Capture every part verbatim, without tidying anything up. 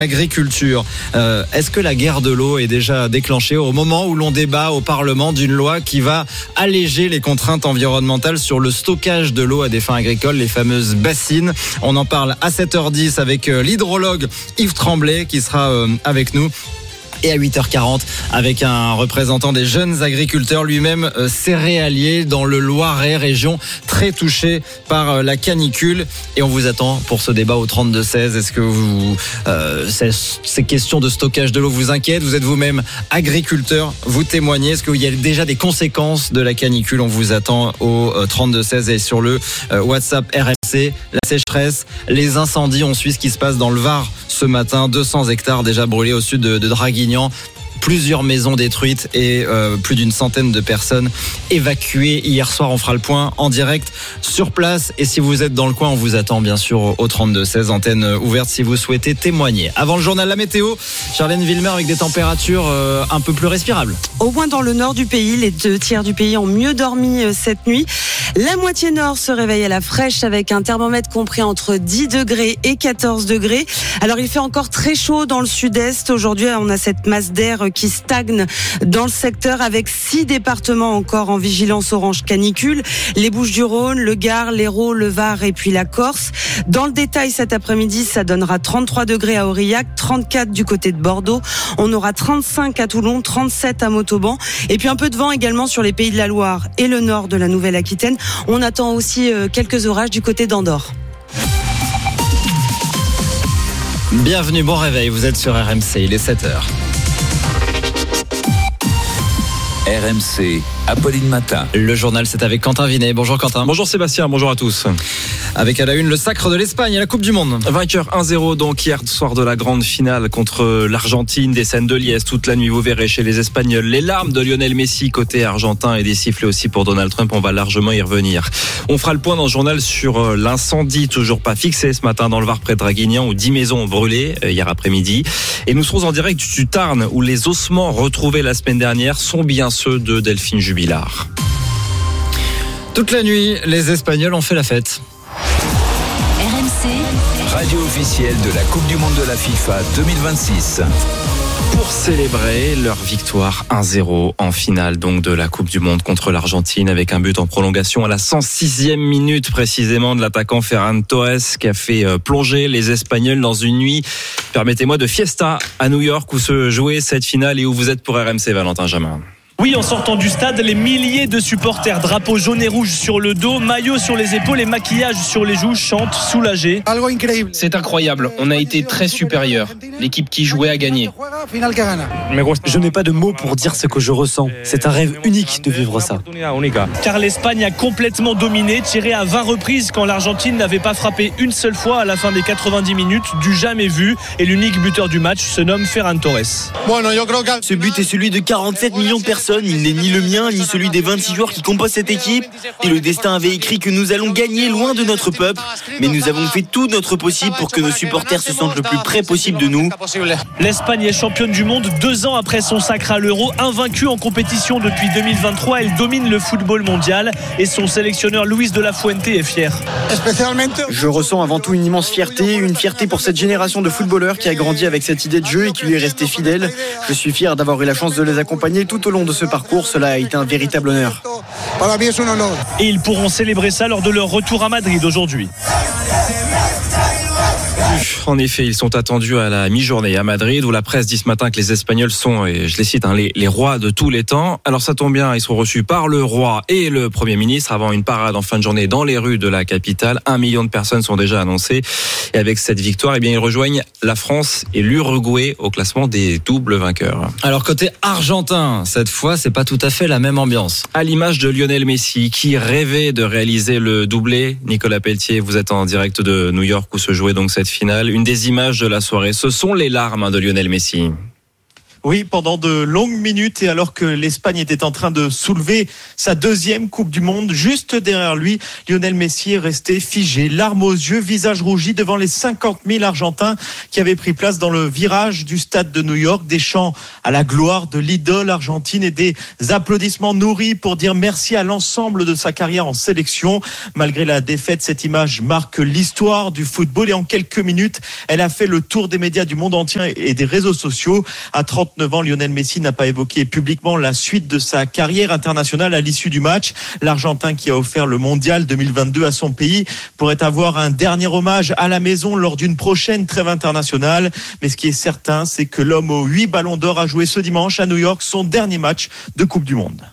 Agriculture. Euh, est-ce que la guerre de l'eau est déjà déclenchée au moment où l'on débat au Parlement d'une loi qui va alléger les contraintes environnementales sur le stockage de l'eau à des fins agricoles, les fameuses bassines? On en parle à sept heures dix avec l'hydrologue Yves Tremblay qui sera avec nous. Et à huit heures quarante avec un représentant des jeunes agriculteurs, lui-même céréalier dans le Loiret, région très touchée par la canicule. Et on vous attend pour ce débat au trente-deux seize. Est-ce que vous, euh, ces, ces questions de stockage de l'eau vous inquiètent? Vous êtes vous-même agriculteur, vous témoignez. Est-ce qu'il y a déjà des conséquences de la canicule? On vous attend au trente-deux seize et sur le WhatsApp R M C. La sécheresse, les incendies, on suit ce qui se passe dans le Var ce matin. deux cents hectares déjà brûlés au sud de, de Draguignan. Plusieurs maisons détruites et euh, plus d'une centaine de personnes évacuées. Hier soir, on fera le point en direct sur place. Et si vous êtes dans le coin, on vous attend bien sûr au trente-deux seize, antenne ouverte si vous souhaitez témoigner. Avant le journal La Météo, Charlène Villemer avec des températures euh, un peu plus respirables. Au moins dans le nord du pays, les deux tiers du pays ont mieux dormi euh, cette nuit. La moitié nord se réveille à la fraîche avec un thermomètre compris entre dix degrés et quatorze degrés. Alors il fait encore très chaud dans le sud-est. Aujourd'hui, on a cette masse d'air qui stagne dans le secteur avec six départements encore en vigilance orange canicule. Les Bouches-du-Rhône, le Gard, l'Hérault, le Var et puis la Corse. Dans le détail, cet après-midi, ça donnera trente-trois degrés à Aurillac, trente-quatre du côté de Bordeaux. On aura trente-cinq à Toulon, trente-sept à Montauban. Et puis un peu de vent également sur les Pays de la Loire et le nord de la Nouvelle-Aquitaine. On attend aussi quelques orages du côté d'Andorre. Bienvenue, bon réveil, vous êtes sur R M C, il est sept heures. R M C, Apolline Matin. Le journal, c'est avec Quentin Vinet. Bonjour Quentin. Bonjour Sébastien, bonjour à tous. Avec à la une le sacre de l'Espagne à la Coupe du Monde. Vainqueur un zéro donc hier soir de la grande finale contre l'Argentine. Des scènes de liesse toute la nuit, vous verrez chez les Espagnols. Les larmes de Lionel Messi côté argentin et des sifflets aussi pour Donald Trump. On va largement y revenir. On fera le point dans le journal sur l'incendie toujours pas fixé ce matin dans le Var près de Draguignan où dix maisons ont brûlé hier après-midi. Et nous serons en direct du Tarn où les ossements retrouvés la semaine dernière sont bien ceux de Delphine Jubilard. Toute la nuit, les Espagnols ont fait la fête. R M C, radio officielle de la Coupe du Monde de la FIFA deux mille vingt-six. Pour célébrer leur victoire un zéro en finale donc de la Coupe du Monde contre l'Argentine avec un but en prolongation à la cent sixième minute précisément de l'attaquant Ferran Torres qui a fait plonger les Espagnols dans une nuit, permettez-moi, de fiesta à New York où se jouait cette finale et où vous êtes pour R M C, Valentin Jamin. Oui, en sortant du stade, les milliers de supporters, drapeaux jaunes et rouges sur le dos, maillots sur les épaules et maquillage sur les joues, chantent soulagés. C'est incroyable, on a été très supérieur. L'équipe qui jouait a gagné. Je n'ai pas de mots pour dire ce que je ressens. C'est un rêve unique de vivre ça. Car l'Espagne a complètement dominé, tiré à vingt reprises quand l'Argentine n'avait pas frappé une seule fois à la fin des quatre-vingt-dix minutes, du jamais vu. Et l'unique buteur du match se nomme Ferran Torres. Ce but est celui de quarante-sept millions de personnes. Il n'est ni le mien, ni celui des vingt-six joueurs qui composent cette équipe. Et le destin avait écrit que nous allons gagner loin de notre peuple. Mais nous avons fait tout notre possible pour que nos supporters se sentent le plus près possible de nous. L'Espagne est championne du monde deux ans après son sacre à l'Euro. Invaincue en compétition depuis deux mille vingt-trois, elle domine le football mondial. Et son sélectionneur Luis de la Fuente est fier. Je ressens avant tout une immense fierté. Une fierté pour cette génération de footballeurs qui a grandi avec cette idée de jeu et qui lui est restée fidèle. Je suis fier d'avoir eu la chance de les accompagner tout au long de ce parcours, cela a été un véritable honneur. Et ils pourront célébrer ça lors de leur retour à Madrid aujourd'hui. En effet, ils sont attendus à la mi-journée à Madrid où la presse dit ce matin que les Espagnols sont, et je les cite, hein, les, les rois de tous les temps. Alors ça tombe bien, ils seront reçus par le roi et le Premier ministre avant une parade en fin de journée dans les rues de la capitale. Un million de personnes sont déjà annoncées et avec cette victoire, eh bien, ils rejoignent la France et l'Uruguay au classement des doubles vainqueurs. Alors côté argentin, cette fois, c'est pas tout à fait la même ambiance. À l'image de Lionel Messi qui rêvait de réaliser le doublé. Nicolas Pelletier, vous êtes en direct de New York où se jouait donc cette finale. Une des images de la soirée, ce sont les larmes de Lionel Messi. Oui, pendant de longues minutes et alors que l'Espagne était en train de soulever sa deuxième Coupe du Monde, juste derrière lui, Lionel Messi est resté figé, larmes aux yeux, visage rougi devant les cinquante mille Argentins qui avaient pris place dans le virage du stade de New York. Des chants à la gloire de l'idole argentine et des applaudissements nourris pour dire merci à l'ensemble de sa carrière en sélection. Malgré la défaite, cette image marque l'histoire du football et en quelques minutes, elle a fait le tour des médias du monde entier et des réseaux sociaux. À trente-neuf ans, Lionel Messi n'a pas évoqué publiquement la suite de sa carrière internationale à l'issue du match. L'Argentin qui a offert le mondial deux mille vingt-deux à son pays pourrait avoir un dernier hommage à la maison lors d'une prochaine trêve internationale. Mais ce qui est certain, c'est que l'homme aux huit ballons d'or a joué ce dimanche à New York son dernier match de Coupe du Monde.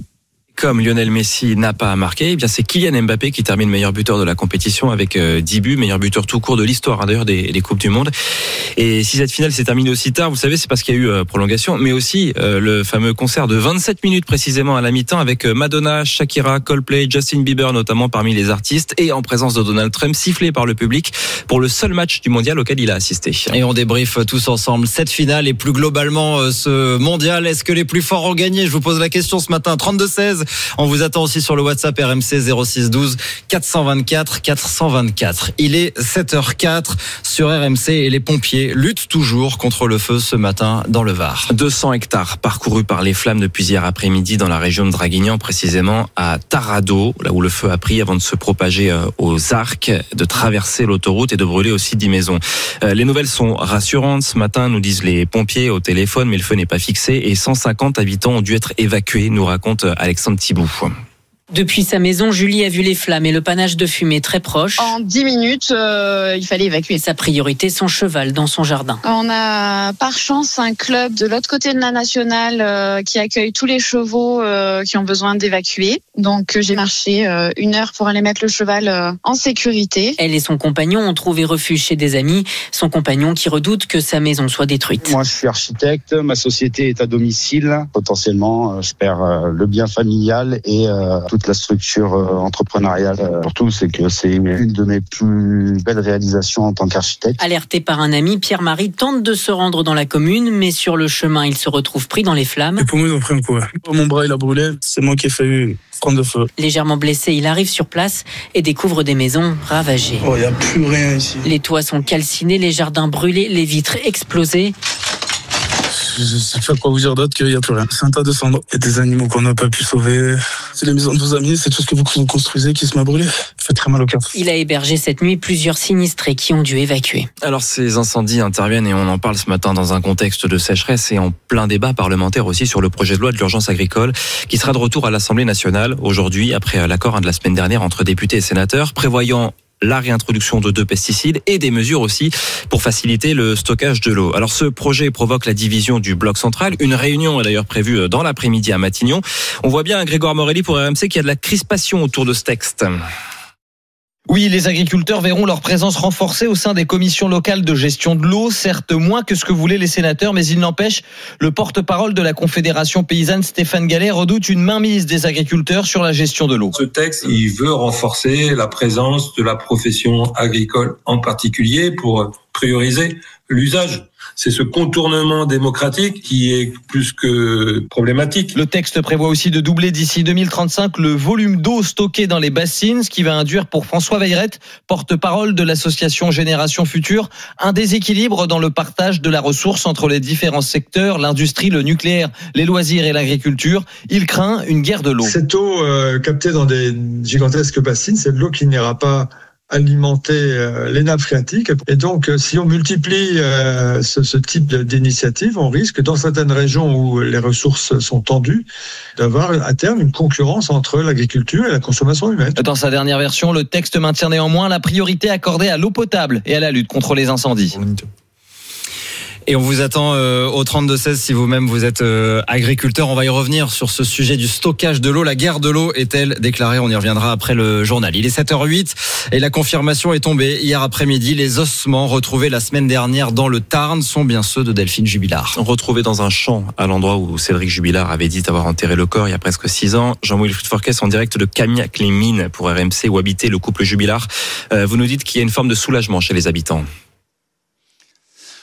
Comme Lionel Messi n'a pas marqué, eh bien c'est Kylian Mbappé qui termine meilleur buteur de la compétition avec dix buts, meilleur buteur tout court de l'histoire hein, d'ailleurs des, des Coupes du Monde. Et si cette finale s'est terminée aussi tard, vous savez, c'est parce qu'il y a eu euh, prolongation, mais aussi euh, le fameux concert de vingt-sept minutes précisément à la mi-temps avec Madonna, Shakira, Coldplay, Justin Bieber notamment parmi les artistes et en présence de Donald Trump, sifflé par le public pour le seul match du mondial auquel il a assisté. Et on débriefe tous ensemble cette finale et plus globalement euh, ce mondial. Est-ce que les plus forts ont gagné ? Je vous pose la question ce matin, trente-deux seize. On vous attend aussi sur le WhatsApp R M C zéro six douze quatre cent vingt-quatre quatre cent vingt-quatre. Il est sept heures quatre sur R M C et les pompiers luttent toujours contre le feu ce matin dans le Var. deux cents hectares parcourus par les flammes depuis hier après-midi dans la région de Draguignan, précisément à Tarado, là où le feu a pris avant de se propager aux Arcs, de traverser l'autoroute et de brûler aussi dix maisons. Les nouvelles sont rassurantes. Ce matin, nous disent les pompiers au téléphone, mais le feu n'est pas fixé et cent cinquante habitants ont dû être évacués, nous raconte Alexandre Thibault. Depuis sa maison, Julie a vu les flammes et le panache de fumée très proche. En dix minutes, euh, il fallait évacuer. Sa priorité, son cheval dans son jardin. On a par chance un club de l'autre côté de la nationale euh, qui accueille tous les chevaux euh, qui ont besoin d'évacuer. Donc j'ai marché euh, une heure pour aller mettre le cheval euh, en sécurité. Elle et son compagnon ont trouvé refuge chez des amis. Son compagnon qui redoute que sa maison soit détruite. Moi je suis architecte, ma société est à domicile. Potentiellement, je perds euh, le bien familial et euh, toute la structure euh, entrepreneuriale. Euh, surtout, c'est que c'est une de mes plus belles réalisations en tant qu'architecte. Alerté par un ami, Pierre-Marie tente de se rendre dans la commune, mais sur le chemin, il se retrouve pris dans les flammes. Les poumons, ils ont pris un coup. Mon bras, il a brûlé. C'est moi qui ai failli prendre le feu. Légèrement blessé, il arrive sur place et découvre des maisons ravagées. Oh, il n'y a plus rien ici. Les toits sont calcinés, les jardins brûlés, les vitres explosées. Je ne sais pas quoi vous dire d'autre qu'il n'y a plus rien. C'est un tas de cendres. Il y a des animaux qu'on n'a pas pu sauver. C'est les maisons de vos amis, c'est tout ce que vous construisez qui se m'a brûlé. Ça fait très mal au cœur. Il a hébergé cette nuit plusieurs sinistrés qui ont dû évacuer. Alors ces incendies interviennent et on en parle ce matin dans un contexte de sécheresse et en plein débat parlementaire aussi sur le projet de loi de l'urgence agricole qui sera de retour à l'Assemblée nationale aujourd'hui après l'accord de la semaine dernière entre députés et sénateurs prévoyant la réintroduction de deux pesticides et des mesures aussi pour faciliter le stockage de l'eau. Alors ce projet provoque la division du bloc central. Une réunion est d'ailleurs prévue dans l'après-midi à Matignon. On voit bien Grégoire Morelli pour R M C qu'il y a de la crispation autour de ce texte. Oui, les agriculteurs verront leur présence renforcée au sein des commissions locales de gestion de l'eau, certes moins que ce que voulaient les sénateurs, mais il n'empêche, le porte-parole de la Confédération paysanne, Stéphane Gallet, redoute une mainmise des agriculteurs sur la gestion de l'eau. Ce texte, il veut renforcer la présence de la profession agricole en particulier pour prioriser l'usage. C'est ce contournement démocratique qui est plus que problématique. Le texte prévoit aussi de doubler d'ici deux mille trente-cinq le volume d'eau stocké dans les bassines, ce qui va induire pour François Veillerette, porte-parole de l'association Génération Future, un déséquilibre dans le partage de la ressource entre les différents secteurs, l'industrie, le nucléaire, les loisirs et l'agriculture. Il craint une guerre de l'eau. Cette eau euh, captée dans des gigantesques bassines, c'est de l'eau qui n'ira pas alimenter euh, les nappes phréatiques. Et donc, euh, si on multiplie euh, ce, ce type d'initiative, on risque, dans certaines régions où les ressources sont tendues, d'avoir à terme une concurrence entre l'agriculture et la consommation humaine. Dans sa dernière version, le texte maintient néanmoins la priorité accordée à l'eau potable et à la lutte contre les incendies. Et on vous attend euh, au trente-deux seize si vous-même vous êtes euh, agriculteur. On va y revenir sur ce sujet du stockage de l'eau. La guerre de l'eau est-elle déclarée ? On y reviendra après le journal. Il est sept heures huit et la confirmation est tombée hier après-midi. Les ossements retrouvés la semaine dernière dans le Tarn sont bien ceux de Delphine Jubilard. Retrouvés dans un champ à l'endroit où Cédric Jubilard avait dit avoir enterré le corps il y a presque six ans. Jean-Wilfried Forquès en direct de Camiac-les-Mines pour R M C où habitait le couple Jubilard. Euh, vous nous dites qu'il y a une forme de soulagement chez les habitants.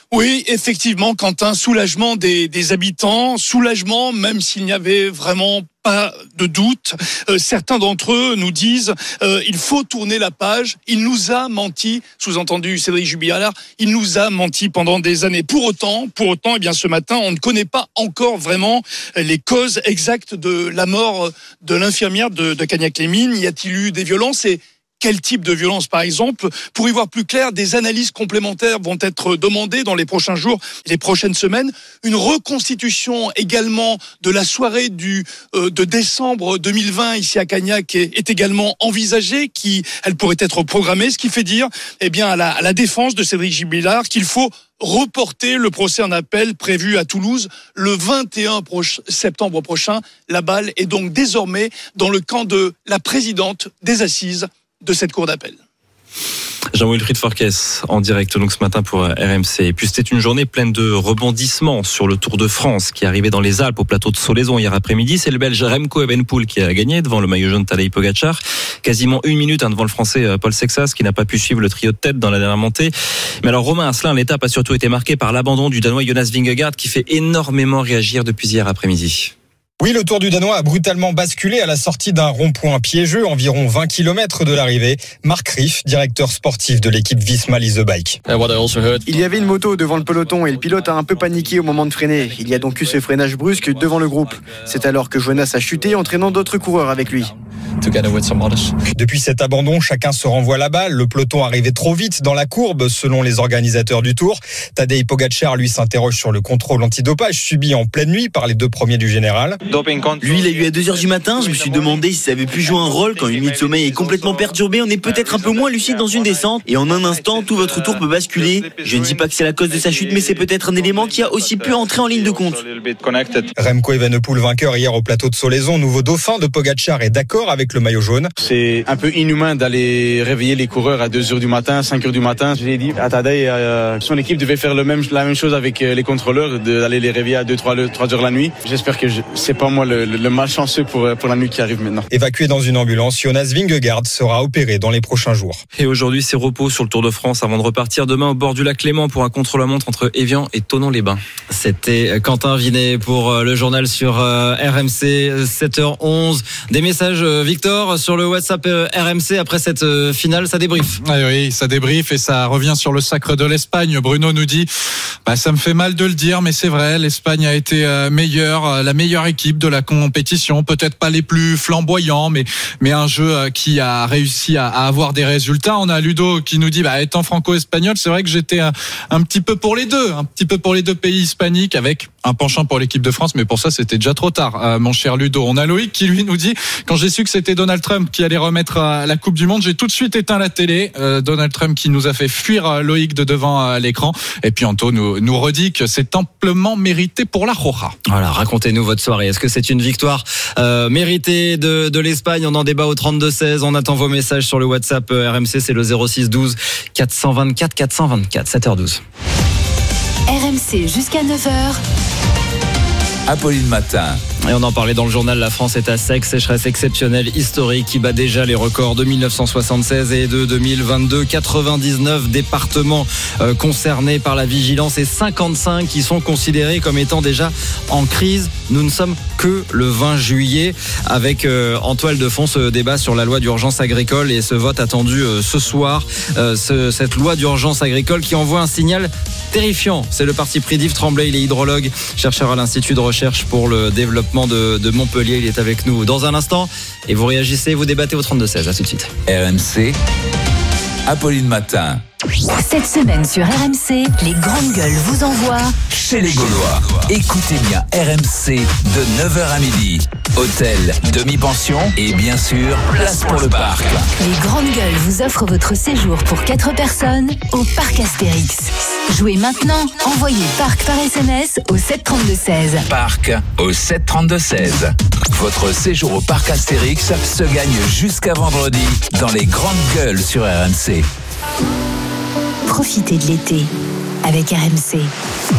Oui, effectivement, Quentin, soulagement des, des habitants, soulagement même s'il n'y avait vraiment pas de doute. Euh, certains d'entre eux nous disent euh, il faut tourner la page. Il nous a menti, sous-entendu Cédric Jubilard, il nous a menti pendant des années. Pour autant, pour autant, eh bien ce matin, on ne connaît pas encore vraiment les causes exactes de la mort de l'infirmière de, de Cagnac-les-Mines. Y a-t-il eu des violences et quel type de violence, par exemple? Pour y voir plus clair, des analyses complémentaires vont être demandées dans les prochains jours et les prochaines semaines. Une reconstitution également de la soirée du euh, de décembre deux mille vingt ici à Cagnac est, est également envisagée, qui elle pourrait être programmée, ce qui fait dire, eh bien, à la, à la défense de Cédric Jubilard qu'il faut reporter le procès en appel prévu à Toulouse le vingt et un septembre prochain. La balle est donc désormais dans le camp de la présidente des assises de cette cour d'appel. Jean-Wilfried Forquès en direct donc ce matin pour R M C. Et puis c'était une journée pleine de rebondissements sur le Tour de France qui arrivait dans les Alpes au plateau de Solaizon hier après-midi. C'est le Belge Remco Evenepoel qui a gagné devant le maillot jaune Tadej Pogačar. Quasiment une minute hein, devant le Français Paul Sexas qui n'a pas pu suivre le trio de tête dans la dernière montée. Mais alors Romain Asselin, l'étape a surtout été marquée par l'abandon du Danois Jonas Vingegaard qui fait énormément réagir depuis hier après-midi. Oui, le Tour du Danois a brutalement basculé à la sortie d'un rond-point piégeux, environ vingt kilomètres de l'arrivée. Marc Riff, directeur sportif de l'équipe Visma Lease the Bike. Il y avait une moto devant le peloton et le pilote a un peu paniqué au moment de freiner. Il y a donc eu ce freinage brusque devant le groupe. C'est alors que Jonas a chuté, entraînant d'autres coureurs avec lui. Depuis cet abandon, chacun se renvoie la balle. Le peloton arrivait trop vite dans la courbe, selon les organisateurs du Tour. Tadej Pogačar, lui, s'interroge sur le contrôle antidopage subi en pleine nuit par les deux premiers du général. Lui, il a eu à deux heures du matin. Je me suis demandé si ça avait pu jouer un rôle quand une nuit de sommeil est complètement perturbée. On est peut-être un peu moins lucide dans une descente. Et en un instant, tout votre tour peut basculer. Je ne dis pas que c'est la cause de sa chute, mais c'est peut-être un élément qui a aussi pu entrer en ligne de compte. Remco Evenepoel, vainqueur hier au plateau de Solaizon, nouveau dauphin de Pogačar, est d'accord avec le maillot jaune. C'est un peu inhumain d'aller réveiller les coureurs à deux heures du matin, cinq heures du matin. Je l'ai dit à Tadej, euh, son équipe devait faire le même, la même chose avec les contrôleurs, d'aller les réveiller à deux trois heures la nuit. J'espère que je, c'est pas moi le, le, le malchanceux pour, pour la nuit qui arrive maintenant. Évacué dans une ambulance, Jonas Vingegaard sera opéré dans les prochains jours. Et aujourd'hui, c'est repos sur le Tour de France avant de repartir demain au bord du lac Léman pour un contre-la-montre entre Évian et Thonon-les-Bains. C'était Quentin Vinet pour le journal sur R M C, sept heures onze. Des messages, Victor, sur le WhatsApp R M C après cette finale, ça débrief. Ah oui, ça débrief et ça revient sur le sacre de l'Espagne. Bruno nous dit, bah, ça me fait mal de le dire, mais c'est vrai, l'Espagne a été meilleure, la meilleure équipe de la compétition. Peut-être pas les plus flamboyants, mais, mais un jeu qui a réussi à, à avoir des résultats. On a Ludo qui nous dit, bah, étant franco-espagnol, c'est vrai que j'étais un, un petit peu pour les deux, un petit peu pour les deux pays hispaniques avec un penchant pour l'équipe de France, mais pour ça, c'était déjà trop tard, euh, mon cher Ludo. On a Loïc qui lui nous dit, quand j'ai su que c'était Donald Trump qui allait remettre euh, la Coupe du Monde, j'ai tout de suite éteint la télé. Euh, Donald Trump qui nous a fait fuir euh, Loïc de devant euh, l'écran. Et puis Anto nous, nous redit que c'est amplement mérité pour la Roja. Voilà, racontez-nous votre soirée. Est-ce que c'est une victoire euh, méritée de, de l'Espagne? On en débat au trente-deux seize. On attend vos messages sur le WhatsApp euh, R M C, c'est le zéro six douze quatre cent vingt-quatre quatre cent vingt-quatre, sept heures douze. R M C jusqu'à neuf heures. Apolline Matin. Et on en parlait dans le journal, la France est à sec, sécheresse exceptionnelle, historique, qui bat déjà les records de mille neuf cent soixante-seize et de deux mille vingt-deux. quatre-vingt-dix-neuf départements euh, concernés par la vigilance et cinquante-cinq qui sont considérés comme étant déjà en crise. Nous ne sommes que le vingt juillet avec euh, en toile de fond ce débat sur la loi d'urgence agricole et ce vote attendu euh, ce soir. Euh, ce, cette loi d'urgence agricole qui envoie un signal terrifiant. C'est le parti pris d'Yves Tremblay, il est hydrologue, chercheur à l'Institut de recherche pour le développement De, de Montpellier. Il est avec nous dans un instant et vous réagissez, vous débattez au trente-deux seize. À tout de suite. R M C, Apolline Matin. Cette semaine sur R M C, les grandes gueules vous envoient chez les Gaulois. Écoutez bien R M C de neuf heures à midi. Hôtel, demi-pension et bien sûr, place pour le parc. Les grandes gueules vous offrent votre séjour pour quatre personnes au parc Astérix. Jouez maintenant, envoyez parc par S M S au sept trente-deux seize. Parc au sept trente-deux seize. Votre séjour au parc Astérix se gagne jusqu'à vendredi dans les grandes gueules sur R M C. Profitez de l'été avec R M C.